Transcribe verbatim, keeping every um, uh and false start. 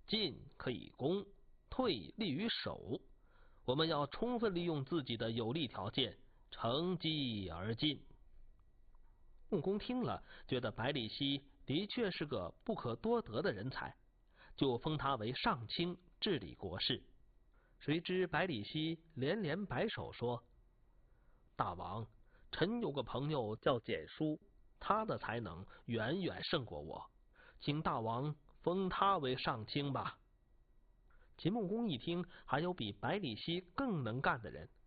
进可以攻，退利于守。我们要充分利用自己的有利条件，乘机而进。穆公听了，觉得百里奚的确是个不可多得的人才，就封他为上卿，治理国事。谁知百里奚连连摆手说：大王，臣有个朋友叫简叔，他的才能远远胜过我，请大王封他为上卿吧。秦穆公一听，还有比百里奚更能干的人，